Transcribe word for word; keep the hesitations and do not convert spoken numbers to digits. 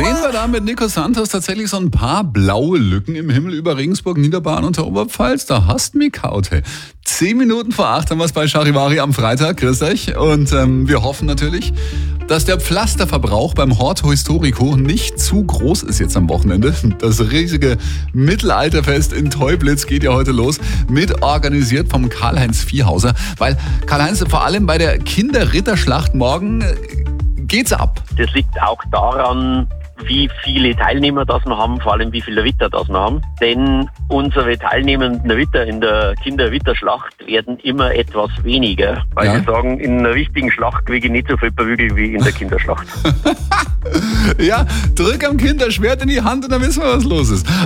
Sehen wir da mit Nico Santos tatsächlich so ein paar blaue Lücken im Himmel über Regensburg, Niederbayern und der Oberpfalz? Da hast mich kaut, hey. Zehn Minuten vor acht haben wir es bei Charivari am Freitag. Grüß euch. Und ähm, wir hoffen natürlich, dass der Pflasterverbrauch beim Horto Historico nicht zu groß ist jetzt am Wochenende. Das riesige Mittelalterfest in Teublitz geht ja heute los, mit organisiert vom Karl-Heinz Viehhauser. Weil Karl-Heinz, vor allem bei der Kinderritterschlacht morgen geht's ab. Das liegt auch daran, wie viele Teilnehmer das wir haben, vor allem wie viele Witter das wir haben. Denn unsere teilnehmenden Witter in der Kinderwitterschlacht werden immer etwas weniger, weil Ja. wir sagen, in einer richtigen Schlacht kriege ich nicht so viel Prügel wie in der Kinderschlacht. Ja, drück am Kinderschwert in die Hand und dann wissen wir, was los ist.